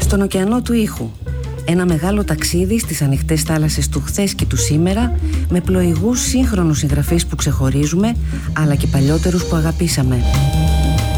Στον ωκεανό του ήχου. Ένα μεγάλο ταξίδι στις ανοιχτές θάλασσες του χθες και του σήμερα, με πλοηγούς σύγχρονους συγγραφείς που ξεχωρίζουμε, αλλά και παλιότερους που αγαπήσαμε.